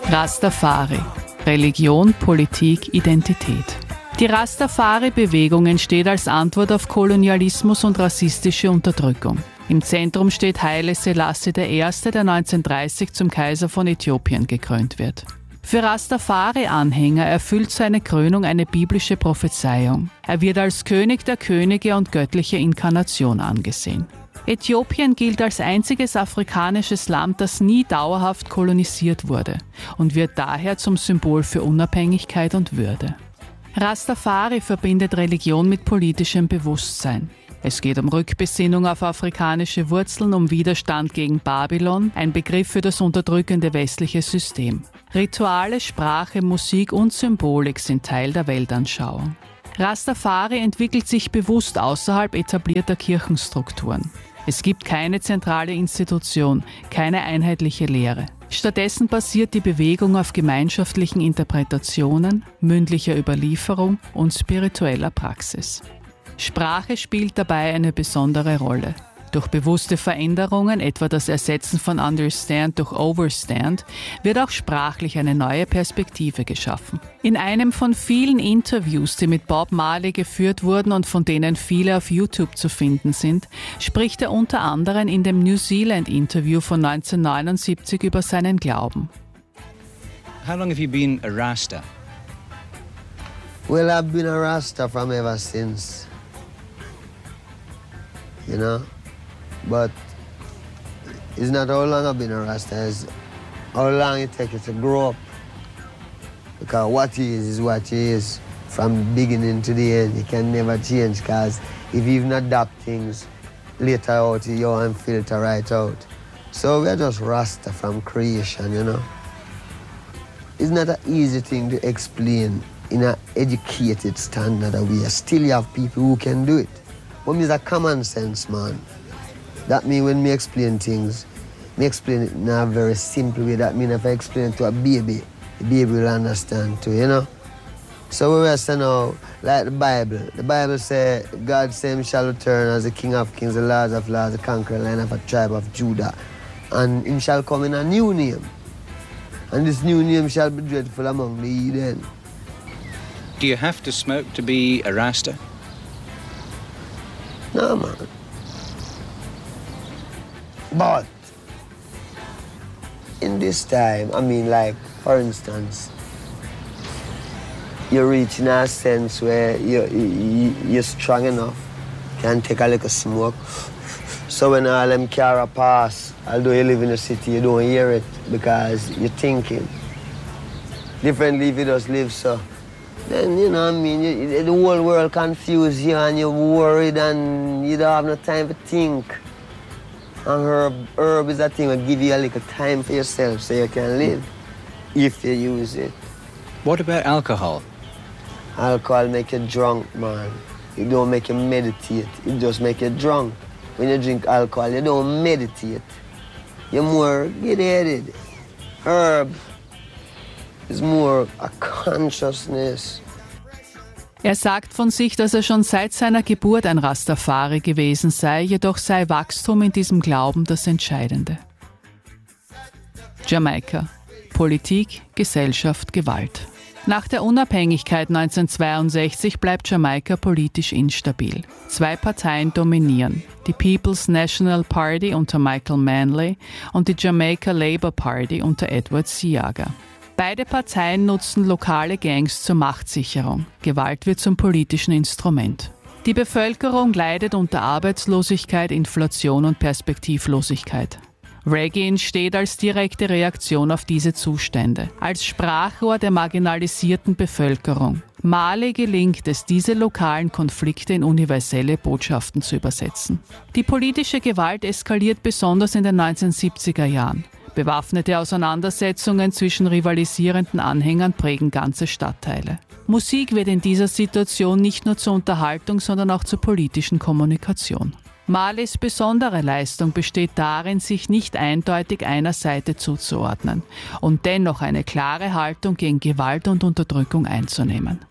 Rastafari. Religion, Politik, Identität. Die Rastafari-Bewegung entsteht als Antwort auf Kolonialismus und rassistische Unterdrückung. Im Zentrum steht Haile Selassie I., der 1930 zum Kaiser von Äthiopien gekrönt wird. Für Rastafari-Anhänger erfüllt seine Krönung eine biblische Prophezeiung. Er wird als König der Könige und göttliche Inkarnation angesehen. Äthiopien gilt als einziges afrikanisches Land, das nie dauerhaft kolonisiert wurde und wird daher zum Symbol für Unabhängigkeit und Würde. Rastafari verbindet Religion mit politischem Bewusstsein. Es geht um Rückbesinnung auf afrikanische Wurzeln, um Widerstand gegen Babylon, ein Begriff für das unterdrückende westliche System. Rituale, Sprache, Musik und Symbolik sind Teil der Weltanschauung. Rastafari entwickelt sich bewusst außerhalb etablierter Kirchenstrukturen. Es gibt keine zentrale Institution, keine einheitliche Lehre. Stattdessen basiert die Bewegung auf gemeinschaftlichen Interpretationen, mündlicher Überlieferung und spiritueller Praxis. Sprache spielt dabei eine besondere Rolle. Durch bewusste Veränderungen, etwa das Ersetzen von Understand durch Overstand, wird auch sprachlich eine neue Perspektive geschaffen. In einem von vielen Interviews, die mit Bob Marley geführt wurden und von denen viele auf YouTube zu finden sind, spricht er unter anderem in dem New Zealand-Interview von 1979 über seinen Glauben. How long have you been a Rasta? Well, I've been a Rasta from ever since, you know. But it's not how long I've been a Rasta, it's how long it takes you to grow up. Because what he is what he is from the beginning to the end. You can never change, because if you even adapt things later out, you won't filter right out. So we're just Rasta from creation, you know. It's not an easy thing to explain in an educated standard way. Still you have people who can do it. But it's a common sense, man. That means when me explain things, me explain it in a very simple way. That means if I explain it to a baby, the baby will understand too, you know? So we say now, like the Bible says, God says him shall return as the King of Kings, the Lord of Lords, the conqueror line of a tribe of Judah. And him shall come in a new name. And this new name shall be dreadful among the heathen. Do you have to smoke to be a Rasta? No, man. But in this time, I mean, like, for instance, you're reaching a sense where you're strong enough, can take a little smoke. So when all them cars pass, although you live in the city, you don't hear it because you're thinking. Differently if you just live so. Then, you know what I mean, the whole world confused you and you're worried and you don't have no time to think. And herb is a thing that give you a little time for yourself so you can live, if you use it. What about alcohol? Alcohol make you drunk, man. It don't make you meditate, it just make you drunk. When you drink alcohol, you don't meditate. You're more get-headed. Herb is more a consciousness. Er sagt von sich, dass er schon seit seiner Geburt ein Rastafari gewesen sei, jedoch sei Wachstum in diesem Glauben das Entscheidende. Jamaika. Politik, Gesellschaft, Gewalt. Nach der Unabhängigkeit 1962 bleibt Jamaika politisch instabil. Zwei Parteien dominieren, die People's National Party unter Michael Manley und die Jamaica Labour Party unter Edward Seaga. Beide Parteien nutzen lokale Gangs zur Machtsicherung. Gewalt wird zum politischen Instrument. Die Bevölkerung leidet unter Arbeitslosigkeit, Inflation und Perspektivlosigkeit. Reggae entsteht als direkte Reaktion auf diese Zustände, als Sprachrohr der marginalisierten Bevölkerung. Marley gelingt es, diese lokalen Konflikte in universelle Botschaften zu übersetzen. Die politische Gewalt eskaliert besonders in den 1970er Jahren. Bewaffnete Auseinandersetzungen zwischen rivalisierenden Anhängern prägen ganze Stadtteile. Musik wird in dieser Situation nicht nur zur Unterhaltung, sondern auch zur politischen Kommunikation. Marleys besondere Leistung besteht darin, sich nicht eindeutig einer Seite zuzuordnen und dennoch eine klare Haltung gegen Gewalt und Unterdrückung einzunehmen.